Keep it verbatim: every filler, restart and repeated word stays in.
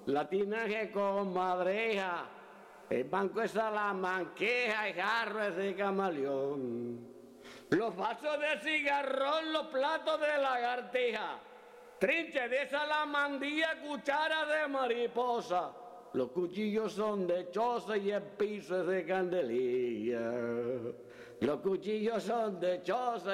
la tinaje con madreja, el banco es salamanqueja, el jarro es de camaleón. Los vasos de cigarrón, los platos de lagartija, trinche de salamandía, cuchara de mariposa. Los cuchillos son de choza y el piso es de candelilla. Los cuchillos son de choza